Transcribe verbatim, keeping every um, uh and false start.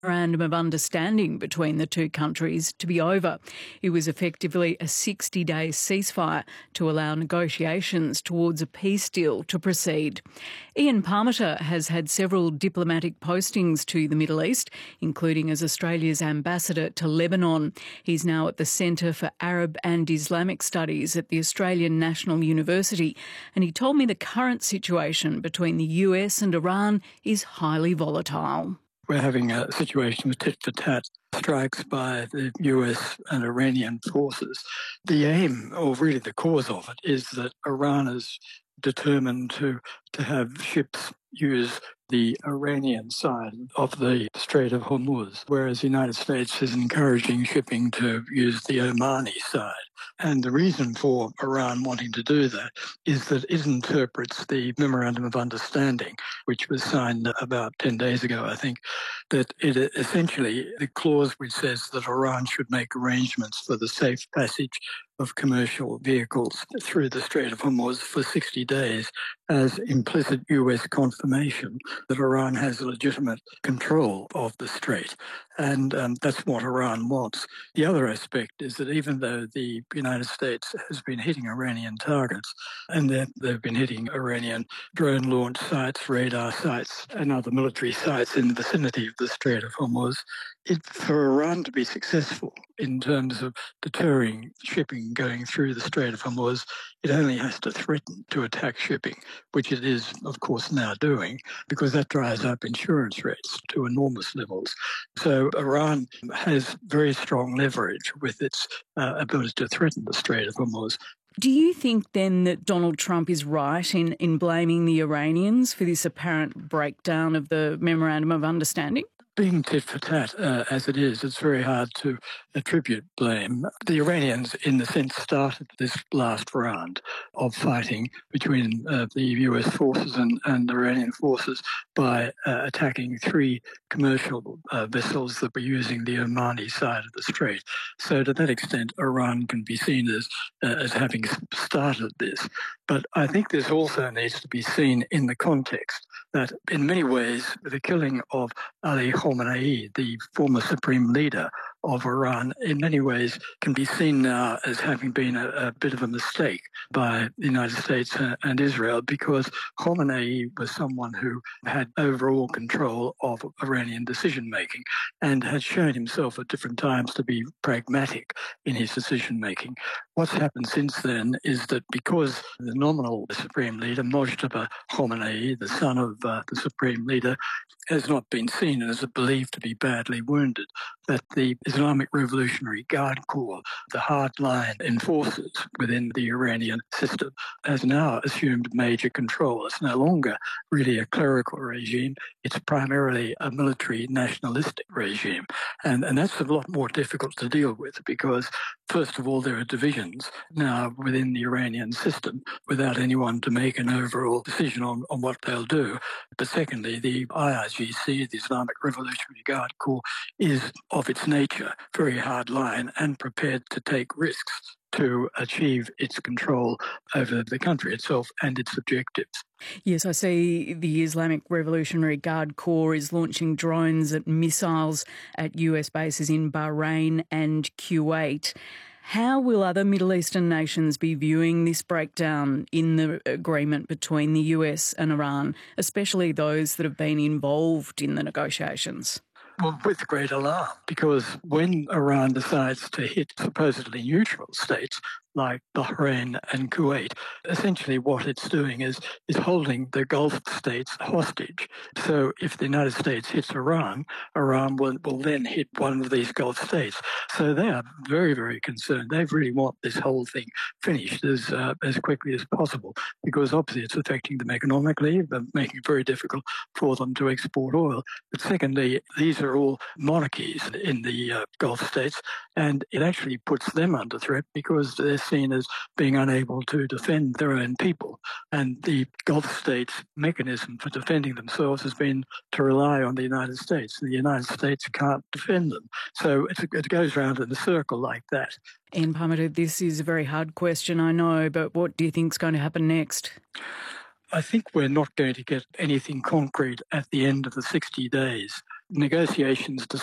memorandum of understanding between the two countries to be over. It was effectively a sixty-day ceasefire to allow negotiations towards a peace deal to proceed. Ian Parmiter has had several diplomatic postings to the Middle East, including as Australia's ambassador to Lebanon. He's now at the Centre for Arab and Islamic Studies at the Australian National University, and he told me the current situation between the U S and Iran is highly volatile. We're having a situation with tit-for-tat strikes by the U S and Iranian forces. The aim, or really the cause of it, is that Iran is determined to, to have ships use the Iranian side of the Strait of Hormuz, whereas the United States is encouraging shipping to use the Omani side. And the reason for Iran wanting to do that is that it interprets the Memorandum of Understanding, which was signed about ten days ago, I think, that it essentially, the clause which says that Iran should make arrangements for the safe passage of commercial vehicles through the Strait of Hormuz for sixty days as implicit U S confirmation that Iran has legitimate control of the strait. And um, that's what Iran wants. The other aspect is that even though the United States has been hitting Iranian targets, and they've been hitting Iranian drone launch sites, radar sites, and other military sites in the vicinity of the Strait of Hormuz, it, for Iran to be successful in terms of deterring shipping going through the Strait of Hormuz, it only has to threaten to attack shipping, which it is, of course, now doing, because that drives up insurance rates to enormous levels. So Iran has very strong leverage with its uh, ability to threaten the Strait of Hormuz. Do you think then that Donald Trump is right in, in blaming the Iranians for this apparent breakdown of the Memorandum of Understanding? Being tit for tat uh, as it is, it's very hard to attribute blame. The Iranians, in the sense, started this last round of fighting between uh, the U S forces and, and Iranian forces by uh, attacking three commercial uh, vessels that were using the Omani side of the strait. So to that extent, Iran can be seen as, uh, as having started this. But I think this also needs to be seen in the context that in many ways the killing of Ali Khamenei, the former supreme leader of Iran, in many ways can be seen now as having been a, a bit of a mistake by the United States and Israel, because Khamenei was someone who had overall control of Iranian decision-making and had shown himself at different times to be pragmatic in his decision-making. What's happened since then is that because the nominal supreme leader, Mojtaba Khamenei, the son of uh, the supreme leader, has not been seen and is believed to be badly wounded, that the Islamic Revolutionary Guard Corps, the hardline enforcers within the Iranian system, has now assumed major control. It's no longer really a clerical regime. It's primarily a military nationalistic regime. And, and that's a lot more difficult to deal with because, first of all, there are divisions now within the Iranian system without anyone to make an overall decision on, on what they'll do. But secondly, the I R G C, the Islamic Revolutionary Guard Corps, is of its nature very hard line and prepared to take risks to achieve its control over the country itself and its objectives. Yes, I see the Islamic Revolutionary Guard Corps is launching drones and missiles at U S bases in Bahrain and Kuwait. How will other Middle Eastern nations be viewing this breakdown in the agreement between the U S and Iran, especially those that have been involved in the negotiations? Well, with great alarm, because when Iran decides to hit supposedly neutral states like Bahrain and Kuwait, essentially what it's doing is, is holding the Gulf states hostage. So if the United States hits Iran, Iran will, will then hit one of these Gulf states. So they are very, very concerned. They really want this whole thing finished as uh, as quickly as possible, because obviously it's affecting them economically, but making it very difficult for them to export oil. But secondly, these are all monarchies in the uh, Gulf states, and it actually puts them under threat because they're seen as being unable to defend their own people. And the Gulf states' mechanism for defending themselves has been to rely on the United States. And the United States can't defend them. So it, it goes round in a circle like that. Ian Parmiter, this is a very hard question, I know, but what do you think is going to happen next? I think we're not going to get anything concrete at the end of the sixty days. negotiations to